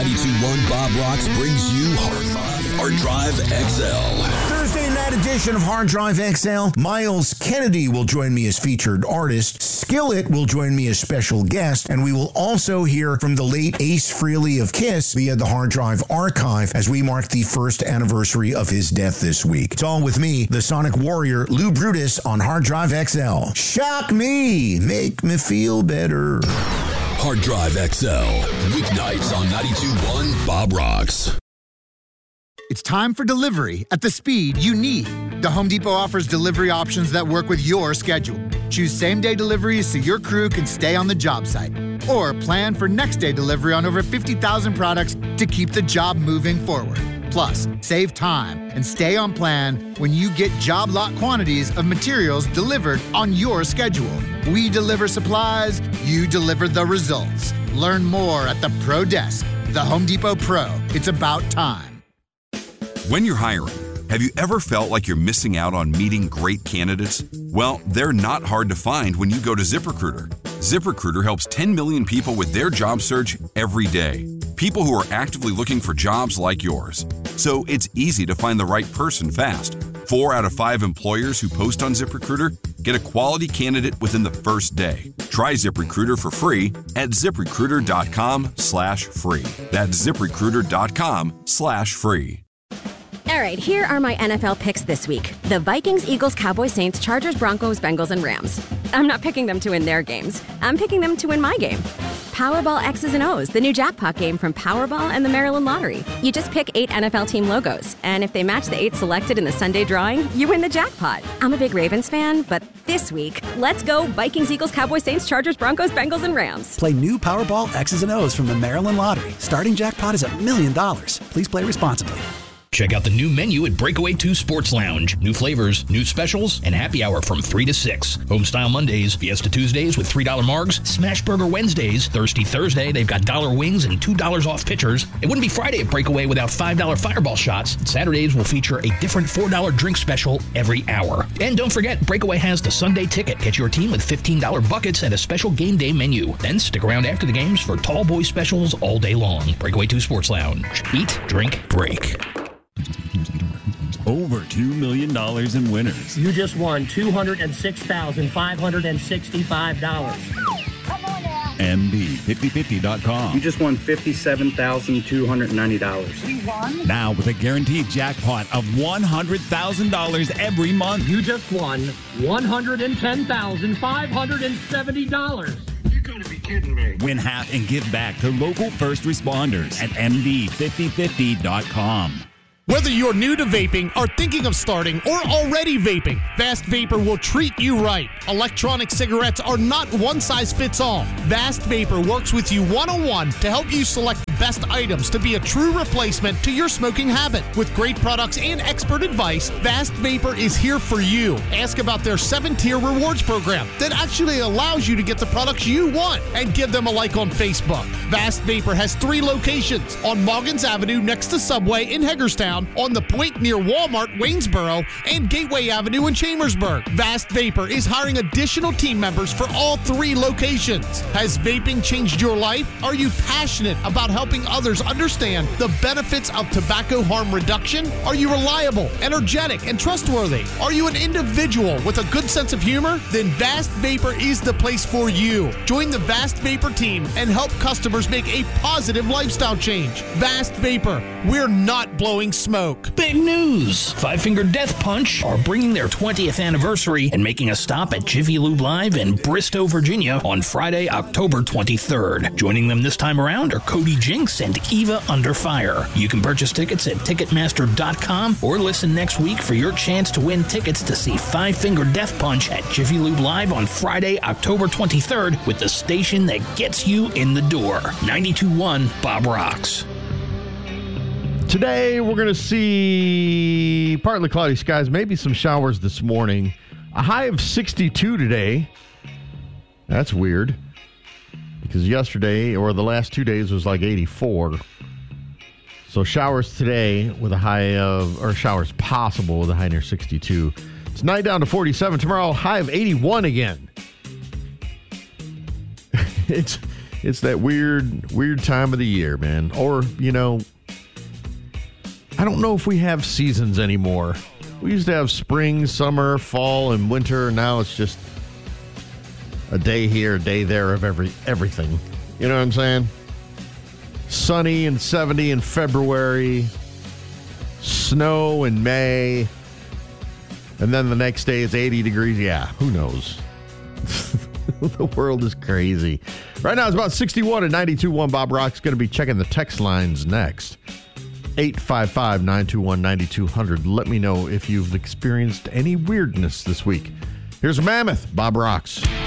92.1 Bob Rocks brings you Hard Drive XL. Thursday night edition of Hard Drive XL. Miles Kennedy will join me as featured artist. Skillet will join me as special guest. And we will also hear from the late Ace Frehley of Kiss via the Hard Drive archive as we mark the first anniversary of his death this week. It's all with me, the Sonic Warrior, Lou Brutus, on Hard Drive XL. Shock me. Make me feel better. Hard Drive XL. Weeknights on 92.1 Bob Rocks. It's time for delivery at the speed you need. The Home Depot offers delivery options that work with your schedule. Choose same-day deliveries so your crew can stay on the job site. Or plan for next-day delivery on over 50,000 products to keep the job moving forward. Plus, save time and stay on plan when you get job lot quantities of materials delivered on your schedule. We deliver supplies, you deliver the results. Learn more at the Pro Desk. The Home Depot Pro. It's about time. When you're hiring, have you ever felt like you're missing out on meeting great candidates? Well, they're not hard to find when you go to ZipRecruiter. ZipRecruiter helps 10 million people with their job search every day. People who are actively looking for jobs like yours. So it's easy to find the right person fast. 4 out of 5 employers who post on ZipRecruiter get a quality candidate within the first day. Try ZipRecruiter for free at ZipRecruiter.com/free. That's ZipRecruiter.com/free. All right, here are my NFL picks this week. The Vikings, Eagles, Cowboys, Saints, Chargers, Broncos, Bengals, and Rams. I'm not picking them to win their games. I'm picking them to win my game. Powerball X's and O's, the new jackpot game from Powerball and the Maryland Lottery. You just pick 8 NFL team logos, and if they match the 8 selected in the Sunday drawing, you win the jackpot. I'm a big Ravens fan, but this week, let's go Vikings, Eagles, Cowboys, Saints, Chargers, Broncos, Bengals, and Rams. Play new Powerball X's and O's from the Maryland Lottery. Starting jackpot is $1 million. Please play responsibly. Check out the new menu at Breakaway 2 Sports Lounge. New flavors, new specials, and happy hour from 3 to 6. Homestyle Mondays, Fiesta Tuesdays with $3 margs, Smash Burger Wednesdays, Thirsty Thursday, they've got $1 wings and $2 off pitchers. It wouldn't be Friday at Breakaway without $5 Fireball shots. Saturdays will feature a different $4 drink special every hour. And don't forget, Breakaway has the Sunday Ticket. Get your team with $15 buckets and a special game day menu. Then stick around after the games for tall boy specials all day long. Breakaway 2 Sports Lounge. Eat, drink, break. Over $2 million in winners. You just won $206,565. MB5050.com. You just won $57,290. You won? Now with a guaranteed jackpot of $100,000 every month. You just won $110,570. You're going to be kidding me. Win half and give back to local first responders at MB5050.com. Whether you're new to vaping, are thinking of starting, or already vaping, Vast Vapor will treat you right. Electronic cigarettes are not one size fits all. Vast Vapor works with you one-on-one to help you select the best items to be a true replacement to your smoking habit. With great products and expert advice, Vast Vapor is here for you. Ask about their 7-tier rewards program that actually allows you to get the products you want, and give them a like on Facebook. Vast Vapor has 3 locations: on Moggins Avenue next to Subway in Hagerstown, on the point near Walmart, Waynesboro, and Gateway Avenue in Chambersburg. Vast Vapor is hiring additional team members for all 3 locations. Has vaping changed your life? Are you passionate about helping others understand the benefits of tobacco harm reduction? Are you reliable, energetic, and trustworthy? Are you an individual with a good sense of humor? Then Vast Vapor is the place for you. Join the Vast Vapor team and help customers make a positive lifestyle change. Vast Vapor, we're not blowing smoke. Big news! Five Finger Death Punch are bringing their 20th anniversary and making a stop at Jiffy Lube Live in Bristow, Virginia on Friday, October 23rd. Joining them this time around are Cody Jinks and Eva Under Fire. You can purchase tickets at Ticketmaster.com or listen next week for your chance to win tickets to see Five Finger Death Punch at Jiffy Lube Live on Friday, October 23rd with the station that gets you in the door. 92.1 Bob Rocks. Today, we're going to see partly cloudy skies, maybe some showers this morning. A high of 62 today. That's weird, because yesterday, or the last 2 days, was like 84. So showers today with a high of, or showers possible with a high near 62. Tonight down to 47. Tomorrow, high of 81 again. It's It's that weird time of the year, man. Or, I don't know if we have seasons anymore. We used to have spring, summer, fall, and winter. Now it's just a day here, a day there of everything. You know what I'm saying? Sunny and 70 in February. Snow in May. And then the next day it's 80 degrees. Yeah, who knows? The world is crazy. Right now it's about 61 at 92.1. Bob Rock's going to be checking the text lines next. 855-921-9200. Let me know if you've experienced any weirdness this week. Here's Mammoth, Bob Rocks.